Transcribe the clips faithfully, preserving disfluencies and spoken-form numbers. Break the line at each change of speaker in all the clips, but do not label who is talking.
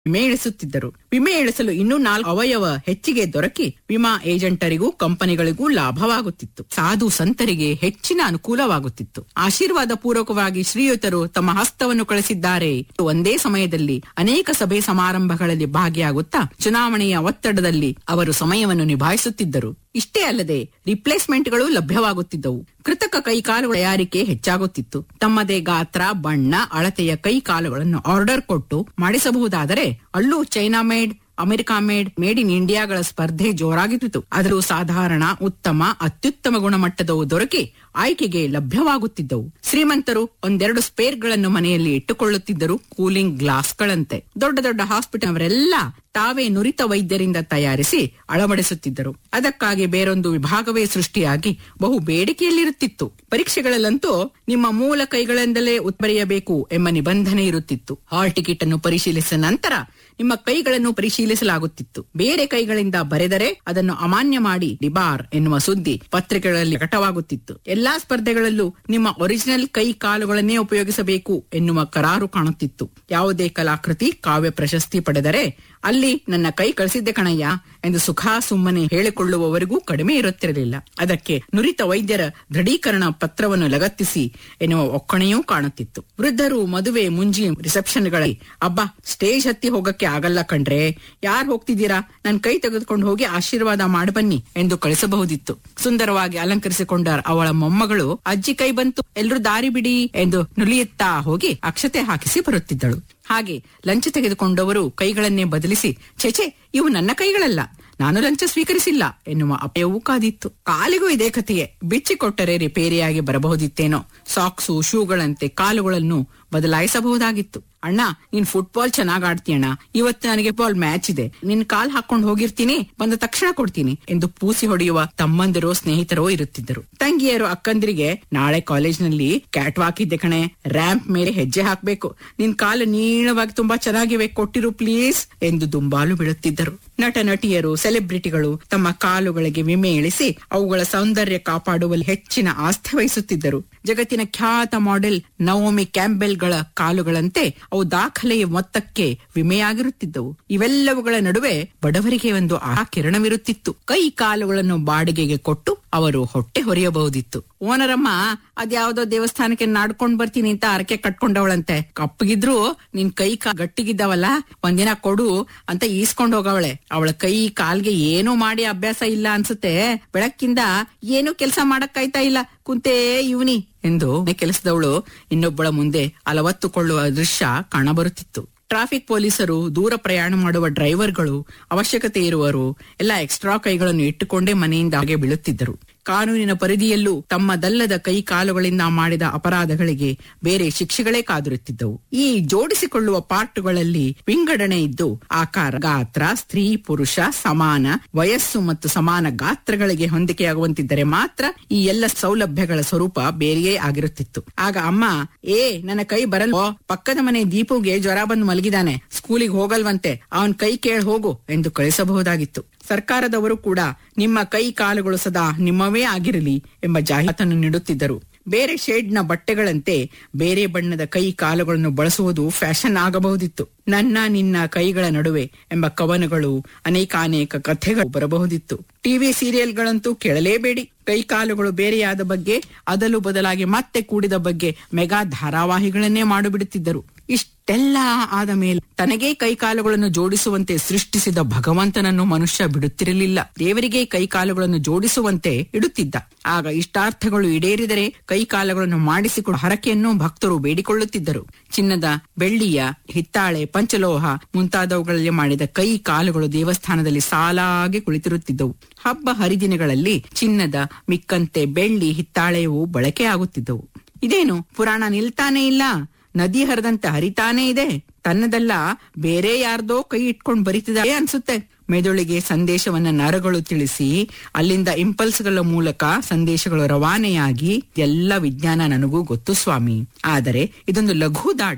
ವಿಮೆ ಇಳಿಸುತ್ತಿದ್ದರು. ವಿಮೆ ಇಳಿಸಲು ಇನ್ನೂ ನಾಲ್ಕು ಅವಯವ ಹೆಚ್ಚಿಗೆ ದೊರಕಿ ವಿಮಾ ಏಜೆಂಟರಿಗೂ ಕಂಪನಿಗಳಿಗೂ ಲಾಭವಾಗುತ್ತಿತ್ತು. ಸಾಧು ಸಂತರಿಗೆ ಹೆಚ್ಚಿನ ಅನುಕೂಲವಾಗುತ್ತಿತ್ತು. ಆಶೀರ್ವಾದ ಪೂರ್ವಕವಾಗಿ ಶ್ರೀಯುತರು ತಮ್ಮ ಹಸ್ತವನ್ನು ಕಳಿಸಿದ್ದಾರೆ. ಒಂದೇ ಸಮಯದಲ್ಲಿ ಅನೇಕ ಸಭೆ ಸಮಾರಂಭಗಳಲ್ಲಿ ಭಾಗಿಯಾಗುತ್ತಾ ಚುನಾವಣೆಯ ಒತ್ತಡದಲ್ಲಿ ಅವರು ಸಮಯವನ್ನು ನಿಭಾಯಿಸುತ್ತಿದ್ದರು. ಇಷ್ಟೇ ಅಲ್ಲದೆ ರಿಪ್ಲೇಸ್ಮೆಂಟ್ಗಳು ಲಭ್ಯವಾಗುತ್ತಿದ್ದವು. ಕೃತಕ ಕೈಕಾಲುಗಳ ತಯಾರಿಕೆ ಹೆಚ್ಚಾಗುತ್ತಿತ್ತು. ತಮ್ಮದೇ ಗಾತ್ರ, ಬಣ್ಣ, ಅಳತೆಯ ಕೈಕಾಲುಗಳನ್ನು ಆರ್ಡರ್ ಕೊಟ್ಟು ಮಾಡಿಸಬಹುದಾದರೆ ಅಲ್ಲೂ China made, America made, made in ಇಂಡಿಯಾಗಳ ಸ್ಪರ್ಧೆ ಜೋರಾಗಿತ್ತು. ಅದರಲ್ಲೂ ಸಾಧಾರಣ, ಉತ್ತಮ, ಅತ್ಯುತ್ತಮ ಗುಣಮಟ್ಟದವು ದೊರಕಿ ಆಯ್ಕೆಗೆ ಲಭ್ಯವಾಗುತ್ತಿದ್ದವು. ಶ್ರೀಮಂತರು ಒಂದೆರಡು ಸ್ಪೇರ್ಗಳನ್ನು ಮನೆಯಲ್ಲಿ ಇಟ್ಟುಕೊಳ್ಳುತ್ತಿದ್ದರು, ಕೂಲಿಂಗ್ ಗ್ಲಾಸ್ಗಳಂತೆ. ದೊಡ್ಡ ದೊಡ್ಡ ಹಾಸ್ಪಿಟಲ್ ಅವರೆಲ್ಲ ತಾವೇ ನುರಿತ ವೈದ್ಯರಿಂದ ತಯಾರಿಸಿ ಅಳವಡಿಸುತ್ತಿದ್ದರು. ಅದಕ್ಕಾಗಿ ಬೇರೊಂದು ವಿಭಾಗವೇ ಸೃಷ್ಟಿಯಾಗಿ ಬಹು ಬೇಡಿಕೆಯಲ್ಲಿರುತ್ತಿತ್ತು. ಪರೀಕ್ಷೆಗಳಲ್ಲಂತೂ ನಿಮ್ಮ ಮೂಲ ಕೈಗಳಿಂದಲೇ ಉತ್ಬರೆಯಬೇಕು ಎಂಬ ನಿಬಂಧನೆ ಇರುತ್ತಿತ್ತು. ಹಾಲ್ ಟಿಕೆಟ್ ಅನ್ನು ಪರಿಶೀಲಿಸಿದ ನಂತರ ನಿಮ್ಮ ಕೈಗಳನ್ನು ಪರಿಶೀಲಿಸಲಾಗುತ್ತಿತ್ತು. ಬೇರೆ ಕೈಗಳಿಂದ ಬರೆದರೆ ಅದನ್ನು ಅಮಾನ್ಯ ಮಾಡಿ ಡಿಬಾರ್ ಎನ್ನುವ ಸುದ್ದಿ ಪತ್ರಿಕೆಗಳಲ್ಲಿ ಪ್ರಕಟವಾಗುತ್ತಿತ್ತು. ಎಲ್ಲಾ ಸ್ಪರ್ಧೆಗಳಲ್ಲೂ ನಿಮ್ಮ ಒರಿಜಿನಲ್ ಕೈ ಕಾಲುಗಳನ್ನೇ ಉಪಯೋಗಿಸಬೇಕು ಎನ್ನುವ ಕರಾರು ಕಾಣುತ್ತಿತ್ತು. ಯಾವುದೇ ಕಲಾಕೃತಿ, ಕಾವ್ಯ ಪ್ರಶಸ್ತಿ ಪಡೆದರೆ ಅಲ್ಲಿ ನನ್ನ ಕೈ ಕಳಿಸಿದ್ದೆ ಕಣಯ್ಯ ಎಂದು ಸುಖ ಸುಮ್ಮನೆ ಹೇಳಿಕೊಳ್ಳುವವರಿಗೂ ಕಡಿಮೆ ಇರುತ್ತಿರಲಿಲ್ಲ. ಅದಕ್ಕೆ ನುರಿತ ವೈದ್ಯರ ದೃಢೀಕರಣ ಪತ್ರವನ್ನು ಲಗತ್ತಿಸಿ ಎನ್ನುವ ಒಕ್ಕಣೆಯೂ ಕಾಣುತ್ತಿತ್ತು. ವೃದ್ಧರು ಮದುವೆ ಮುಂಜಿ ರಿಸೆಪ್ಷನ್ಗಳಲ್ಲಿ ಅಬ್ಬಾ ಸ್ಟೇಜ್ ಹತ್ತಿ ಹೋಗಕ್ಕೆ ಆಗಲ್ಲ ಕಣ್ರೆ, ಯಾರ್ ಹೋಗ್ತಿದ್ದೀರಾ, ನನ್ ಕೈ ತೆಗೆದುಕೊಂಡು ಹೋಗಿ ಆಶೀರ್ವಾದ ಮಾಡಿ ಬನ್ನಿ ಎಂದು ಕಳಿಸಬಹುದಿತ್ತು. ಸುಂದರವಾಗಿ ಅಲಂಕರಿಸಿಕೊಂಡ ಅವಳ ಮೊಮ್ಮಗಳು ಅಜ್ಜಿ ಕೈ ಬಂತು, ಎಲ್ರೂ ದಾರಿ ಬಿಡಿ ಎಂದು ನುಲಿಯುತ್ತಾ ಹೋಗಿ ಅಕ್ಷತೆ ಹಾಕಿಸಿ ಬರುತ್ತಿದ್ದಳು. ಹಾಗೆ ಲಂಚ ತೆಗೆದುಕೊಂಡವರು ಕೈಗಳನ್ನೇ ಬದಲಿಸಿ, ಛೆಛೆ ಇವು ನನ್ನ ಕೈಗಳಲ್ಲ, ನಾನು ಲಂಚ ಸ್ವೀಕರಿಸಿಲ್ಲ ಎನ್ನುವ ಅಪಾಯವೂ ಕಾದಿತ್ತು. ಕಾಲಿಗೂ ಇದೇ ಕಥೆಯೇ. ಬಿಚ್ಚಿಕೊಟ್ಟರೆ ರಿಪೇರಿಯಾಗಿ ಬರಬಹುದಿತ್ತೇನೋ. ಸಾಕ್ಸು, ಶೂಗಳಂತೆ ಕಾಲುಗಳನ್ನು ಬದಲಾಯಿಸಬಹುದಾಗಿತ್ತು. ಅಣ್ಣ, ನೀನ್ ಫುಟ್ಬಾಲ್ ಚೆನ್ನಾಗ್ ಆಡ್ತೀಯಣ್ಣ, ಇವತ್ತು ನನಗೆ ಬಾಲ್ ಮ್ಯಾಚ್ ಇದೆ, ನಿನ್ ಕಾಲ್ ಹಾಕೊಂಡು ಹೋಗಿರ್ತೀನಿ, ಬಂದ ತಕ್ಷಣ ಕೊಡ್ತೀನಿ ಎಂದು ಪೂಸಿ ಹೊಡೆಯುವ ತಮ್ಮಂದಿರೋ ಸ್ನೇಹಿತರೋ ಇರುತ್ತಿದ್ದರು. ತಂಗಿಯರು ಅಕ್ಕಂದಿರಿಗೆ, ನಾಳೆ ಕಾಲೇಜ್ನಲ್ಲಿ ಕ್ಯಾಟ್ ವಾಕ್ ಇದ್ದೆ ಕಣೆ, ರ್ಯಾಂಪ್ ಮೇಲೆ ಹೆಜ್ಜೆ ಹಾಕ್ಬೇಕು, ನಿನ್ ಕಾಲು ನೀಳವಾಗಿ ತುಂಬಾ ಚೆನ್ನಾಗಿವೆ, ಕೊಟ್ಟಿರು ಪ್ಲೀಸ್ ಎಂದು ದುಂಬಾಲು ಬೀಳುತ್ತಿದ್ದರು. ನಟ ನಟಿಯರು, ಸೆಲೆಬ್ರಿಟಿಗಳು ತಮ್ಮ ಕಾಲುಗಳಿಗೆ ವಿಮೆ ಇಳಿಸಿ ಅವುಗಳ ಸೌಂದರ್ಯ ಕಾಪಾಡುವಲ್ಲಿ ಹೆಚ್ಚಿನ ಆಸ್ಥೆ ವಹಿಸುತ್ತಿದ್ದರು. ಜಗತ್ತಿನ ಖ್ಯಾತ ಮಾಡೆಲ್ ನವೋಮಿ ಕ್ಯಾಂಬೆಲ್ಗಳ ಕಾಲುಗಳಂತೆ ಅವು ದಾಖಲೆಯ ಮೊತ್ತಕ್ಕೆ ವಿಮೆಯಾಗಿರುತ್ತಿದ್ದವು. ಇವೆಲ್ಲವುಗಳ ನಡುವೆ ಬಡವರಿಗೆ ಒಂದು ಆ ಕಿರಣವಿರುತ್ತಿತ್ತು. ಕೈ ಕಾಲುಗಳನ್ನು ಬಾಡಿಗೆಗೆ ಕೊಟ್ಟು ಅವರು ಹೊಟ್ಟೆ ಹೊರೆಯಬಹುದಿತ್ತು. ಓನರಮ್ಮ ಅದ್ಯಾವುದೋ ದೇವಸ್ಥಾನಕ್ಕೆ ನಾಡ್ಕೊಂಡ್ ಬರ್ತೀನಿ ಅಂತ ಅರಕೆ ಕಟ್ಕೊಂಡವಳಂತೆ. ಕಪ್ಪಗಿದ್ರು ನಿನ್ ಕೈ ಕಾ ಗಟ್ಟಿಗಿದ್ದಾವಲ್ಲ, ಒಂದಿನ ಕೊಡು ಅಂತ ಈಸ್ಕೊಂಡ್ ಹೋಗವಳೆ. ಅವಳ ಕೈ ಕಾಲ್ಗೆ ಏನೂ ಮಾಡಿ ಅಭ್ಯಾಸ ಇಲ್ಲ ಅನ್ಸುತ್ತೆ, ಬೆಳಕ್ಕಿಂದ ಏನೂ ಕೆಲಸ ಮಾಡಕ್ಕಾಯ್ತಾ ಇಲ್ಲ, ಕುಂತೇ ಇವನಿ ಎಂದು ಕೆಲಸದವಳು ಇನ್ನೊಬ್ಬಳ ಮುಂದೆ ಅಲವತ್ತುಕೊಳ್ಳುವ ದೃಶ್ಯ ಕಾಣಬರುತ್ತಿತ್ತು. ಟ್ರಾಫಿಕ್ ಪೊಲೀಸರು, ದೂರ ಪ್ರಯಾಣ ಮಾಡುವ ಡ್ರೈವರ್ಗಳು, ಅವಶ್ಯಕತೆ ಇರುವರು ಎಲ್ಲ ಎಕ್ಸ್ಟ್ರಾ ಕೈಗಳನ್ನು ಇಟ್ಟುಕೊಂಡೇ ಮನೆಯಿಂದ ಹಾಗೆ ಬೀಳುತ್ತಿದ್ದರು. ಕಾನೂನಿನ ಪರಿಧಿಯಲ್ಲೂ ತಮ್ಮದಲ್ಲದ ಕೈ ಕಾಲುಗಳಿಂದ ಮಾಡಿದ ಅಪರಾಧಗಳಿಗೆ ಬೇರೆ ಶಿಕ್ಷೆಗಳೇ ಕಾದಿರುತ್ತಿದ್ದವು. ಈ ಜೋಡಿಸಿಕೊಳ್ಳುವ ಪಾರ್ಟುಗಳಲ್ಲಿ ವಿಂಗಡಣೆ ಇದ್ದು ಆಕಾರ, ಗಾತ್ರ, ಸ್ತ್ರೀ ಪುರುಷ ಸಮಾನ ವಯಸ್ಸು ಮತ್ತು ಸಮಾನ ಗಾತ್ರಗಳಿಗೆ ಹೊಂದಿಕೆಯಾಗುವಂತಿದ್ದರೆ ಮಾತ್ರ ಈ ಎಲ್ಲ ಸೌಲಭ್ಯಗಳ ಸ್ವರೂಪ ಬೇರೆಯೇ ಆಗಿರುತ್ತಿತ್ತು. ಆಗ ಅಮ್ಮ, ಏ ನನ್ನ ಕೈ ಬರಲ್ವೋ, ಪಕ್ಕದ ಮನೆ ದೀಪುಗೆ ಜ್ವರ ಬಂದು ಮಲಗಿದಾನೆ, ಸ್ಕೂಲಿಗೆ ಹೋಗಲ್ವಂತೆ, ಅವನ್ ಕೈ ಕೇಳಿ ಹೋಗು ಎಂದು ಕಳಿಸಬಹುದಾಗಿತ್ತು. ಸರ್ಕಾರದವರು ಕೂಡ ನಿಮ್ಮ ಕೈ ಕಾಲುಗಳು ಸದಾ ನಿಮ್ಮವೇ ಆಗಿರಲಿ ಎಂಬ ಜಾಹೀರಾತನ್ನು ನೀಡುತ್ತಿದ್ದರು. ಬೇರೆ ಶೇಡ್ನ ಬಟ್ಟೆಗಳಂತೆ ಬೇರೆ ಬಣ್ಣದ ಕೈ ಕಾಲುಗಳನ್ನು ಬಳಸುವುದು ಫ್ಯಾಷನ್ ಆಗಬಹುದಿತ್ತು. ನನ್ನ ನಿನ್ನ ಕೈಗಳ ನಡುವೆ ಎಂಬ ಕವನಗಳು, ಅನೇಕಾನೇಕ ಕಥೆಗಳು ಬರಬಹುದಿತ್ತು. ಟಿವಿ ಸೀರಿಯಲ್ಗಳಂತೂ ಕೇಳಲೇಬೇಡಿ. ಕೈ ಕಾಲುಗಳು ಬೇರೆಯಾದ ಬಗ್ಗೆ, ಅದಲು ಬದಲಾಗಿ ಮತ್ತೆ ಕೂಡಿದ ಬಗ್ಗೆ ಮೆಗಾ ಧಾರಾವಾಹಿಗಳನ್ನೇ ಮಾಡಿಬಿಡುತ್ತಿದ್ದರು. ಇಷ್ಟೆಲ್ಲ ಆದ ಮೇಲೆ ತನಗೇ ಕೈಕಾಲುಗಳನ್ನು ಜೋಡಿಸುವಂತೆ ಸೃಷ್ಟಿಸಿದ ಭಗವಂತನನ್ನು ಮನುಷ್ಯ ಬಿಡುತ್ತಿರಲಿಲ್ಲ. ದೇವರಿಗೆ ಕೈಕಾಲುಗಳನ್ನು ಜೋಡಿಸುವಂತೆ ಇಡುತ್ತಿದ್ದ. ಆಗ ಇಷ್ಟಾರ್ಥಗಳು ಈಡೇರಿದರೆ ಕೈಕಾಲುಗಳನ್ನು ಮಾಡಿಸಿಕೊಂಡು ಹರಕೆಯನ್ನು ಭಕ್ತರು ಬೇಡಿಕೊಳ್ಳುತ್ತಿದ್ದರು. ಚಿನ್ನದ, ಬೆಳ್ಳಿಯ, ಹಿತ್ತಾಳೆ, ಪಂಚಲೋಹ ಮುಂತಾದವುಗಳಲ್ಲಿ ಮಾಡಿದ ಕೈ ಕಾಲುಗಳು ದೇವಸ್ಥಾನದಲ್ಲಿ ಸಾಲಾಗಿ ಕುಳಿತಿರುತ್ತಿದ್ದವು. ಹಬ್ಬ ಹರಿದಿನಗಳಲ್ಲಿ ಚಿನ್ನದ ಮಿಕ್ಕಂತೆ ಬೆಳ್ಳಿ, ಹಿತ್ತಾಳೆಯವು ಬಳಕೆ ಆಗುತ್ತಿದ್ದವು. ಇದೇನು ಪುರಾಣ ನಿಲ್ತಾನೇ ಇಲ್ಲ, ನದಿ ಹರಿದಂತೆ ಹರಿತಾನೇ ಇದೆ, ತನ್ನದಲ್ಲ ಬೇರೆ ಯಾರ್ದೋ ಕೈ ಇಟ್ಕೊಂಡು ಬರಿತಿದ್ದಾರೆ ಅನ್ಸುತ್ತೆ. ಮೆದುಳಿಗೆ ಸಂದೇಶವನ್ನ ನರಗಳು ತಿಳಿಸಿ ಅಲ್ಲಿಂದ ಇಂಪಲ್ಸ್ಗಳ ಮೂಲಕ ಸಂದೇಶಗಳು ರವಾನೆಯಾಗಿ ಎಲ್ಲ ವಿಜ್ಞಾನ ನನಗೂ ಗೊತ್ತು ಸ್ವಾಮಿ. ಆದರೆ ಇದೊಂದು ಲಘು ದಾಟ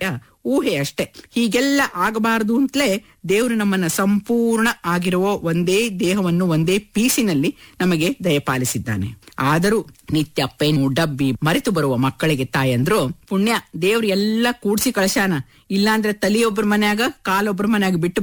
ಊಹೆ ಅಷ್ಟೇ. ಹೀಗೆಲ್ಲ ಆಗಬಾರದು ಅಂತಲೇ ದೇವರು ನಮ್ಮನ್ನ ಸಂಪೂರ್ಣ ಆಗಿರುವ ಒಂದೇ ದೇಹವನ್ನು ಒಂದೇ ಪೀಸಿನಲ್ಲಿ ನಮಗೆ ದಯಪಾಲಿಸಿದ್ದಾನೆ. ಆದರೂ ನಿತ್ಯ ಪೆನ್ನು ಡಬ್ಬಿ ಮರೆತು ಬರುವ ಮಕ್ಕಳಿಗೆ ತಾಯಂದ್ರು ಪುಣ್ಯ ದೇವ್ರು ಎಲ್ಲ ಕೂಡ್ಸಿ ಕಳ್ಸಾನ, ಇಲ್ಲಾಂದ್ರೆ ತಲಿಯೊಬ್ಬರ ಮನ್ಯಾಗ ಕಾಲೊಬ್ಬರ ಮನ್ಯಾಗ ಬಿಟ್ಟು